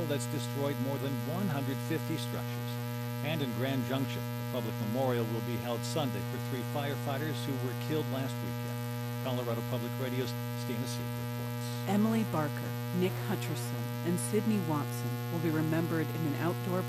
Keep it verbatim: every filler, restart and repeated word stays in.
that's destroyed more than one hundred fifty structures. And in Grand Junction, a public memorial will be held Sunday for three firefighters who were killed last weekend. Colorado Public Radio's Stina Seed reports. Emily Barker, Nick Hutcherson, and Sydney Watson will be remembered in an outdoor